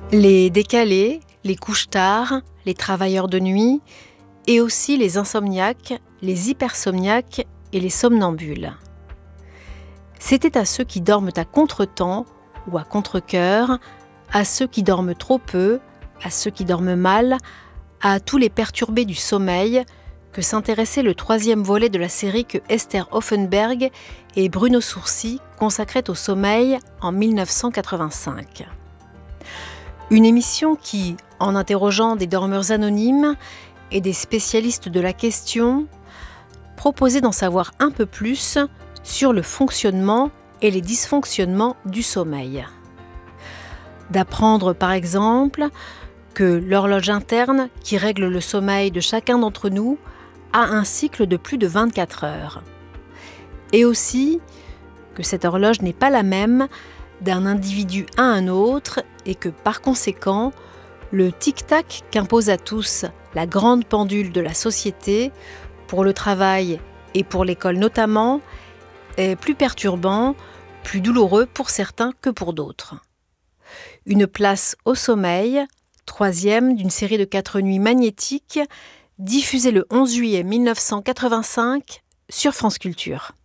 Les décalés, les couches-tard, les travailleurs de nuit et aussi les insomniaques, les hypersomniaques et les somnambules. C'était à ceux qui dorment à contretemps ou à contre-cœur, à ceux qui dorment trop peu, à ceux qui dorment mal, à tous les perturbés du sommeil que s'intéressait le 3e volet de la série que Esther Hoffenberg et Bruno Sourcy consacraient au sommeil en 1985. Une émission qui, en interrogeant des dormeurs anonymes et des spécialistes de la question, proposait d'en savoir un peu plus sur le fonctionnement et les dysfonctionnements du sommeil. D'apprendre par exemple que l'horloge interne qui règle le sommeil de chacun d'entre nous a un cycle de plus de 24 heures. Et aussi que cette horloge n'est pas la même d'un individu à un autre et que par conséquent, le tic-tac qu'impose à tous la grande pendule de la société, pour le travail et pour l'école notamment, est plus perturbant, plus douloureux pour certains que pour d'autres. Une place au sommeil, 3e d'une série de 4 nuits magnétiques, diffusée le 11 juillet 1985 sur France Culture.